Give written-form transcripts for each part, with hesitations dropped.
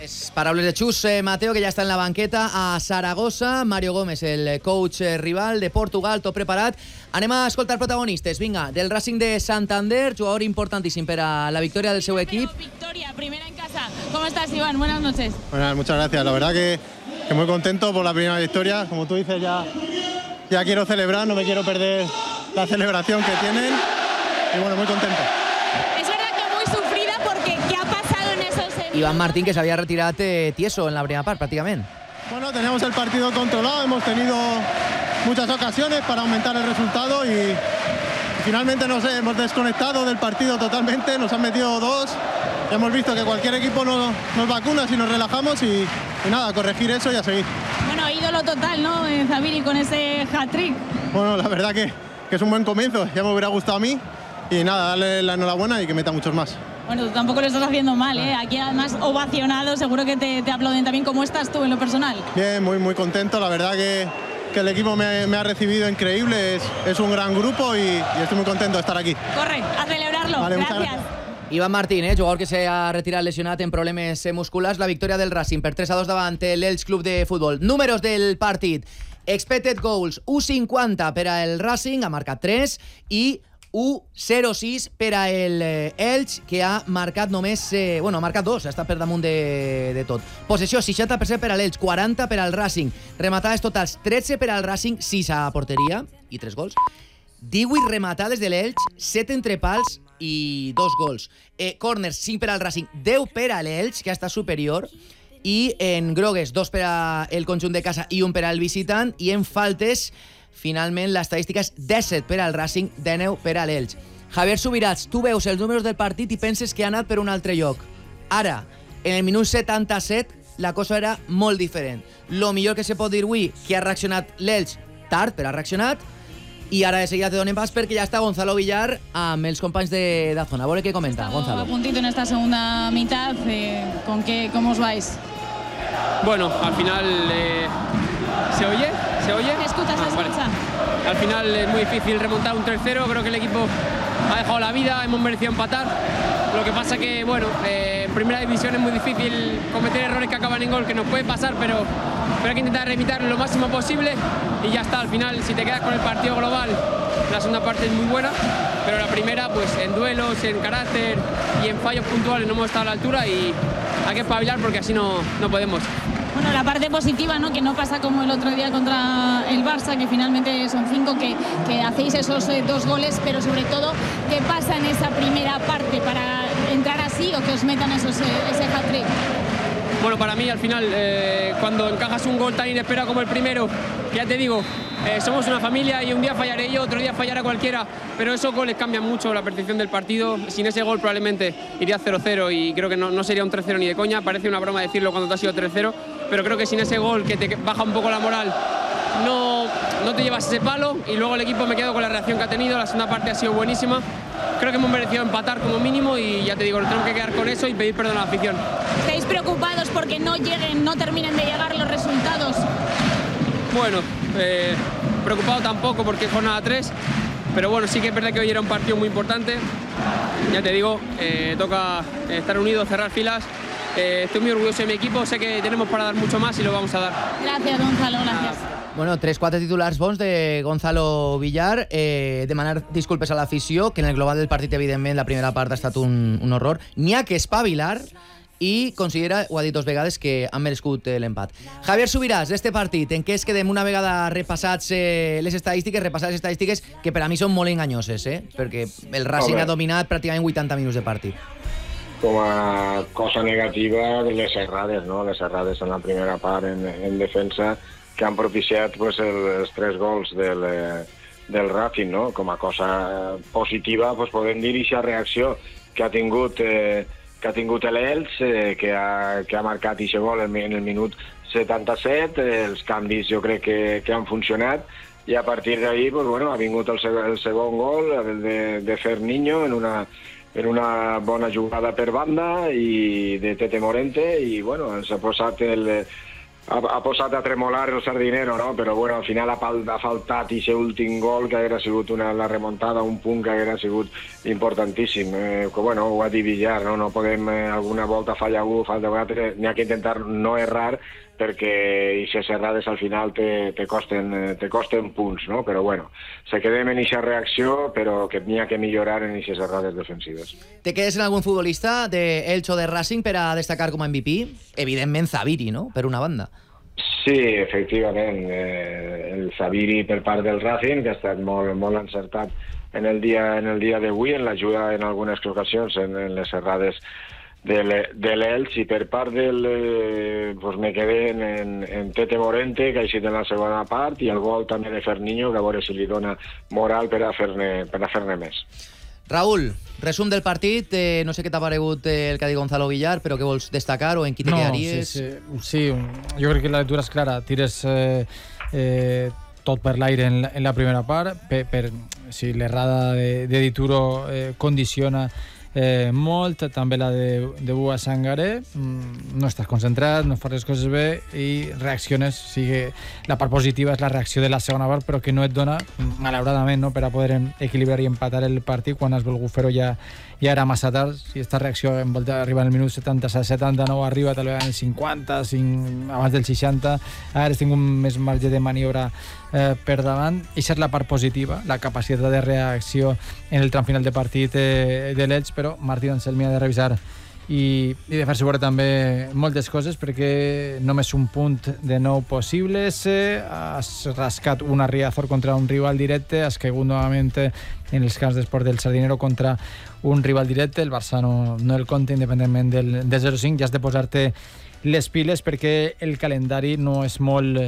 Les paraules de Chus Mateo, que ja està en la banqueta a Saragossa. Mario Gómez, el coach rival de Portugal, tot preparat. Anem a escoltar protagonistes. Vinga, del Racing de Santander, jugador importantíssim per a la victòria del seu equip. Victoria, primera en casa. ¿Cómo estás, Iván? Buenas noches. Buenas, muchas gracias. La verdad que muy contento por la primera victoria. Como tú dices, ya quiero celebrar, no me quiero perder la celebración que tienen. Y bueno, muy contento. Es verdad que muy sufrida porque ¿qué ha pasado en esos minutos? Iván Martín, que s'havia retirat tieso en la primera part, pràcticament. Bueno, teníamos el partido controlado, hemos tenido muchas ocasiones para aumentar el resultado y finalmente nos hemos desconectado del partido totalmente, nos han metido dos. Hemos visto que cualquier equipo nos vacuna si nos relajamos y nada, corregir eso y a seguir. Bueno, ídolo total, ¿no? Zabiri con ese hat-trick. Bueno, la verdad que es un buen comienzo, ya me hubiera gustado a mí y nada, darle la enhorabuena y que meta muchos más. Bueno, tú tampoco lo estás haciendo mal, ¿eh? Aquí además ovacionado, seguro que te aplauden también. ¿Cómo estás tú en lo personal? Bien, muy contento, la verdad que el equipo me ha recibido increíble, es un gran grupo y estoy muy contento de estar aquí. Corre, a celebrarlo. Vale, gracias. Iván Martín, jugador que s'ha retirat lesionat en problemes musculars. La victòria del Racing per 3-2 davant l'Elx Club de Futbol. Números del partit. Expected goals, 1,50 per al Racing, ha marcat 3, i 1,06 per a l'Elx, que ha marcat només... ha marcat 2, està per damunt de tot. Possessió, 60% per a l'Elx, 40 per al Racing. Rematades totals, 13 per al Racing, 6 a porteria i 3 gols. 18 rematades de l'Elx, 7 entre pals i 2 gols. Corners, 5 per al Racing, 10 per a l'Elx, que està superior, i en grogues, 2 per al conjunt de casa i 1 per al visitant, i en faltes, finalment, l'estadística és 17 per al Racing, 19 per a l'Elx. Javier Subirats, tu veus els números del partit i penses que ha anat per un altre lloc. Ara, en el minut 77, la cosa era molt diferent. Lo millor que se pot dir avui, que ha reaccionat l'Elx tard, però ha reaccionat, i ara de seguida te donem pas perquè ja està Gonzalo Villar amb els companys de Dazón. A veure què comenta, Gonzalo. A puntito en esta segunda mitad, ¿cómo os vais? Bueno, al final... ¿Se oye? ¿Se oye? ¿Me escuchas? Vale. Al final es muy difícil remontar un 3-0, creo que el equipo ha dejado la vida, hemos merecido empatar. Lo que pasa que, bueno, en primera división es muy difícil cometer errores que acaban en gol, que nos puede pasar, pero hay que intentar evitar lo máximo posible y ya está. Al final, si te quedas con el partido global, la segunda parte es muy buena, pero la primera, pues en duelos, en carácter y en fallos puntuales no hemos estado a la altura y hay que espabilar porque así no podemos. Bueno, la parte positiva, ¿no? Que no pasa como el otro día contra el Barça, que finalmente son 5, que hacéis esos 2 goles, pero sobre todo, ¿qué pasa en esa primera parte para entrar así o que os metan ese hat-trick? Bueno, para mí al final, cuando encajas un gol tan inesperado como el primero, que ya te digo, somos una familia y un día fallaré yo, otro día fallará cualquiera, pero esos goles cambian mucho la percepción del partido. Sin ese gol probablemente iría 0-0 y creo que no sería un 3-0 ni de coña. Parece una broma decirlo cuando te has ido 3-0, pero creo que sin ese gol que te baja un poco la moral, no te llevas ese palo. Y luego el equipo, me quedo con la reacción que ha tenido, la segunda parte ha sido buenísima. Creo que hemos merecido empatar como mínimo y ya te digo, nos tenemos que quedar con eso y pedir perdón a la afición. ¿Estáis preocupados porque no terminen de llegar los resultados? Bueno, preocupado tampoco porque es jornada 3, pero bueno, sí que es verdad que hoy era un partido muy importante. Ya te digo, toca estar unidos, cerrar filas. Estoy muy orgulloso de mi equipo, sé que tenemos para dar mucho más y lo vamos a dar. Gracias, Gonzalo, gracias. Bueno, 3-4 titulars bons de Gonzalo Villar. Demanar disculpes a l'afició, que en el global del partit, evidentment, la primera part ha estat un horror. N'hi ha que espavilar i considera, ho ha dit 2 vegades, que han merescut l'empat. Javier Subiràs, d'este partit, en què es quedem una vegada repassats les estadístiques, que per a mi són molt enganyoses, perquè el Racing ha dominat pràcticament 80 minuts de partit. Com a cosa negativa, les errades, no? Les errades en la primera part en defensa, que han propiciat pues, els 3 gols del Racing, no? Com a cosa positiva, pues, podem dir aquesta reacció que ha tingut l'Elx, que ha marcat aquest gol en el minut 77, els canvis jo crec que han funcionat, i a partir d'ahí pues, bueno, ha vingut el segon gol, el de Ferniño, en una bona jugada per banda i de Tete Morente, i bueno, ens ha posat ha posat a tremolar el Sardinero, no? Però bueno, al final ha faltat i aquest últim gol que haguera sigut la remuntada, un punt que haguera sigut importantíssim. Que bueno, ho ha dit Villar, no? No podem alguna volta fallar algú, n'hi ha que intentar no errar, perquè aquestes errades al final te costen punts, no? Però bueno, se quedem en aquesta reacció, però que n'hi ha que millorar en aquestes errades defensives. Te quedes en algun futbolista de Elche o de Racing per a destacar com a MVP? Evidentment Zaviri, no? Per una banda. Sí, efectivament. El Zaviri per part del Racing, que ha estat molt encertat en el dia d'avui, en l'ajuda en algunes ocasions en les errades de l'Elx, i per part pues me quedé en Tete Morente, que ha eixit en la segona part, i el gol també de Ferninho, que a veure si li dona moral per a fer-ne més. Raúl, resum del partit, no sé què t'ha paregut el que ha dit Gonzalo Villar, però què vols destacar o en qui te quedaries? Sí, jo crec que la lectura és clara. Tires tot per l'aire en la primera part, si l'errada de Dituro condiciona molt, també la de Bua Sangaré, no estàs concentrat, no fas les coses bé i reacciones. La part positiva és la reacció de la segona part, però que no et dona, malauradament, no, per a poder equilibrar i empatar el partit. Quan has volgut fer-ho ja era massa tard. Si aquesta reacció en volta arriba al minut 79, arriba tal vegada en el 50, abans del 60, ara has tingut més marge de maniobra per davant. Això és la part positiva, la capacitat de reacció en el tram final de partit de l'Elx, però Martí Anselmi ha de revisar i de fer-se veure també moltes coses, perquè només un punt de 9 possibles, has rascat un Riazor contra un rival directe, has caigut novament en els camps d'esport del Sardinero contra un rival directe, el Barça no el compta independentment del 0-5, ja has de posar-te les piles perquè el calendari no és molt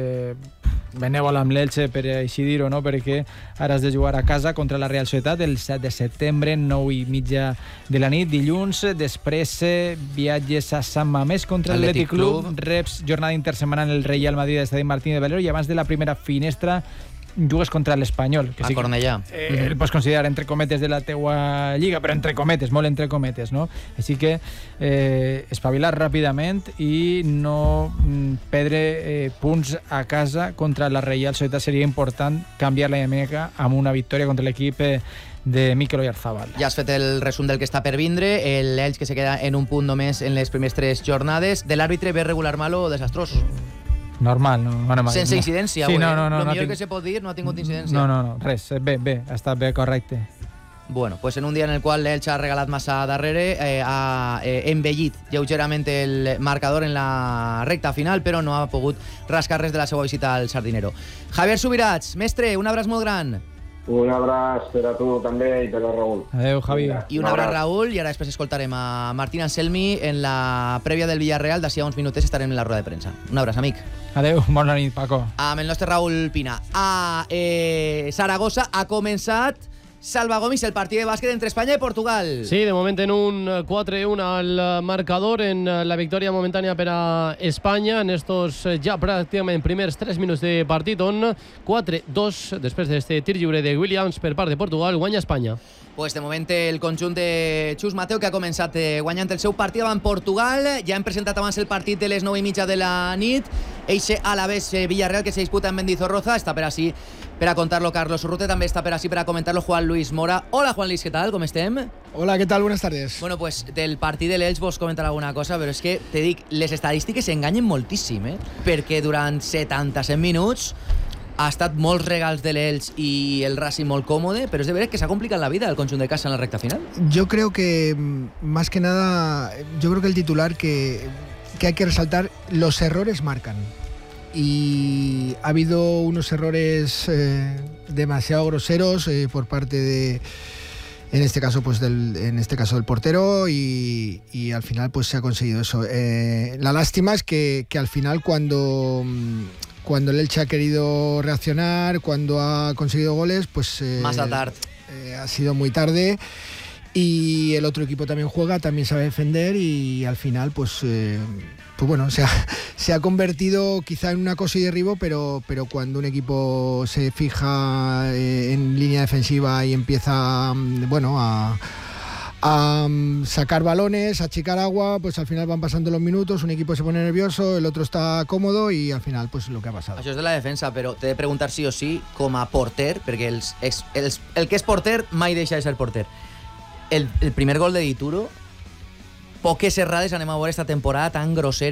benèvol amb l'Elche, per així dir-ho, no? Perquè ara has de jugar a casa contra la Real Societat el 7 de setembre, 9:30 de la nit, dilluns. Després viatges a Sant Mamés contra l'Atlètic Club, reps jornada intersetmanal en el Real Madrid d'Estadi Martínez Valero, i abans de la primera finestra jugues contra l'Espanyol, que sí, Cornellà. El pots considerar entre cometes de la teua lliga, però entre cometes, molt entre cometes, no? Així que espavilar ràpidament i no perdre punts a casa contra la Real Societat. Seria important canviar la dinàmica amb una victòria contra l'equip de Mikel Oyarzabal. Ja has fet el resum del que està per vindre, l'Elx que se queda en un punt només en les primeres 3 jornades. De l'àrbitre, bé regular, malo o desastrós? Normal, no. Sense incidència, sí, no, el millor que se pot dir, no ha tingut incidència. No, res, bé, ha estat bé, correcte. Bueno, pues en un dia en el qual l'Elx ha regalat massa darrere, ha embellit lleugerament el marcador en la recta final, però no ha pogut rascar res de la seva visita al Sardinero. Javier Subirats, mestre, un abraç molt gran. Un abraç per a tu també i per a Raúl. Adéu, Javi. I un abraç, Raúl, i ara després escoltarem a Martín Anselmi en la prèvia del Villarreal. D'ací a uns minutets estarem en la roda de premsa. Un abraç, amic. Adéu, bona nit, Paco. Amb el nostre Raúl Pina. A Saragossa ha començat Salva Gomis, el partit de bàsquet entre Espanya i Portugal. Sí, de moment en un 4-1 al marcador, en la victòria momentània per a Espanya en estos ja pràcticament primers 3 minuts de partit, on 4-2 després d'este tir lliure de Williams per part de Portugal, guanya Espanya. Pues de moment el conjunt de Xus Mateo, que ha començat guanyant el seu partit davant Portugal. Ja hem presentat abans el partit de les 9:30 de la nit. Eixe Alavés Villarreal, que se disputa en Mendizorroza. Està per així per a contar-lo Carlos Urrutia, també està per així per a comentar-lo Juan Luis Mora. Hola Juan Luis, ¿qué tal? ¿Cómo estem? Hola, ¿qué tal? Buenas tardes. Bueno, pues del partit de l'Elx vos comentar alguna cosa, però és que te dic, les estadístiques s'enganyen moltíssim, perquè durant 77 minuts ha estat molts regals de l'Elx i el Racing molt còmode, però és de veres que s'ha complicat la vida el conjunt de casa en la recta final. Yo creo que, más que nada, el titular que hay que resaltar, los errores marcan. Y ha habido unos errores demasiado groseros por parte de, en este caso del portero, y al final pues se ha conseguido eso. La lástima es que al final cuando el Elche ha querido reaccionar, cuando ha conseguido goles, pues más tarde. Ha sido muy tarde. Y el otro equipo también juega, también sabe defender, y al final pues bueno, se ha convertido quizá en una cosa y derribo, pero cuando un equipo se fija en línea defensiva y empieza, bueno, a a sacar balones, a achicar agua, pues al final van pasando los minutos, un equipo se pone nervioso, el otro está cómodo y al final pues lo que ha pasado. Això és de la defensa, però t'he de preguntar sí o sí com a porter, perquè el que és porter mai deixa de ser porter. El primer gol de Dituro, poques errades anem a veure esta temporada tan grossera